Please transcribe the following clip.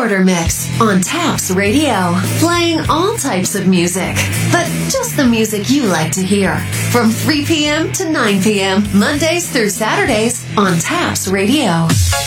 Order Mix on Taps Radio, playing all types of music, but just the music you like to hear. From 3 p.m. to 9 p.m., Mondays through Saturdays on Taps Radio.